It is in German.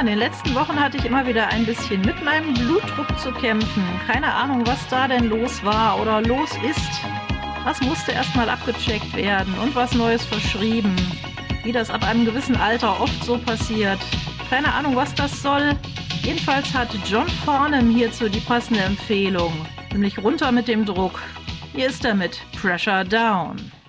in den letzten Wochen hatte ich immer wieder ein bisschen mit meinem Blutdruck zu kämpfen. Keine Ahnung, was da denn los war oder los ist. Was musste erstmal abgecheckt werden und was Neues verschrieben. Wie das ab einem gewissen Alter oft so passiert. Keine Ahnung, was das soll. Jedenfalls hat John Farnham hierzu die passende Empfehlung. Nämlich runter mit dem Druck. Hier ist er mit Pressure Down.